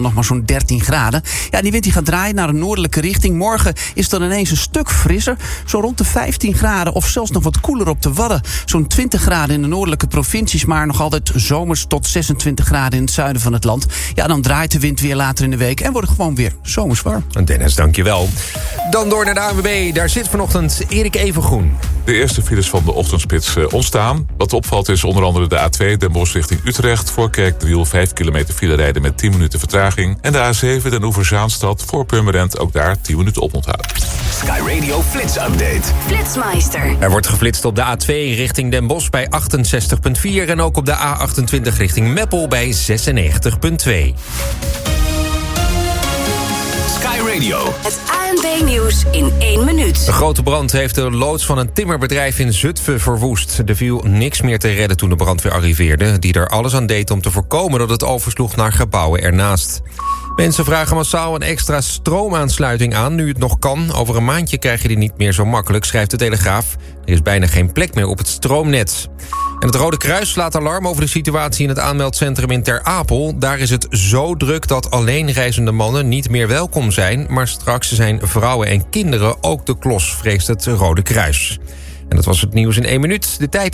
nog maar zo'n 13 graden. Ja, die wind die gaat draaien naar een noordelijke richting. Morgen is het dan ineens een stuk frisser. Zo rond de 15 graden of zelfs nog wat koeler op de Wadden. Zo'n 20 graden in de noordelijke provincies, maar nog altijd zomers tot 26 graden in het zuiden van het land. Ja, dan draait de wind weer later in de week en wordt het gewoon weer zomers warm. Dennis, dankjewel. Dan door naar de ANWB. Daar zit vanochtend Erik Evengroen. De eerste files van de ochtendspits ontstaan. Wat opvalt is onder andere de A2 Den Bosch richting Utrecht. Voor Kerkdriel 5 kilometer file rijden met 10 minuten vertraging. En de A7 Den Oever-Zaanstad voor Purmerend ook daar 10 minuten oponthoud. Sky Radio Flits Update. Flitsmeister. Er wordt geflitst op de A2 richting Den Bosch bij 68,4... en ook op de A28 richting Meppel bij 96,2. Sky Radio. Het ANB-nieuws in 1 minuut. Een grote brand heeft de loods van een timmerbedrijf in Zutphen verwoest. Er viel niks meer te redden toen de brandweer arriveerde, die er alles aan deed om te voorkomen dat het oversloeg naar gebouwen ernaast. Mensen vragen massaal een extra stroomaansluiting aan, nu het nog kan. Over een maandje krijg je die niet meer zo makkelijk, schrijft de Telegraaf. Er is bijna geen plek meer op het stroomnet. En het Rode Kruis slaat alarm over de situatie in het aanmeldcentrum in Ter Apel. Daar is het zo druk dat alleenreizende mannen niet meer welkom zijn, maar straks zijn vrouwen en kinderen ook de klos, vreest het Rode Kruis. En dat was het nieuws in 1 minuut. De tijd